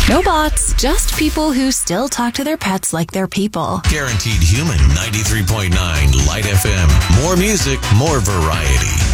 No bots, just people who still talk to their pets like they're people. Guaranteed Human 93.9 Light FM. More music, more variety.